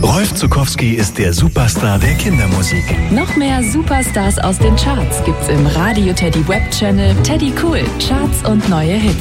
Rolf Zuckowski ist der Superstar der Kindermusik. Noch mehr Superstars aus den Charts gibt's im Radio Teddy Web Channel Teddy Cool. Charts und neue Hits.